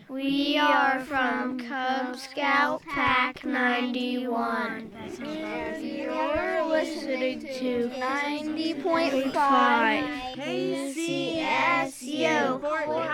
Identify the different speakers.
Speaker 1: We are from Cub Scout Pack 91. And you're listening to 90.5 KCSU.